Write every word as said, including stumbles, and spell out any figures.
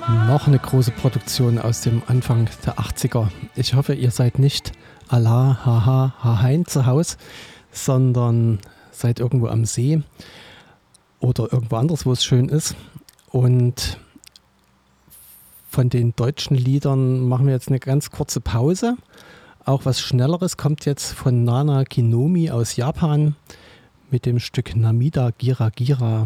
Noch eine große Produktion aus dem Anfang der achtziger. Ich hoffe, ihr seid nicht Allah, haha, hahain zu Hause, sondern seid irgendwo am See oder irgendwo anders, wo es schön ist. Und von den deutschen Liedern machen wir jetzt eine ganz kurze Pause. Auch was Schnelleres kommt jetzt von Nana Kinomi aus Japan mit dem Stück Namida Gira Gira.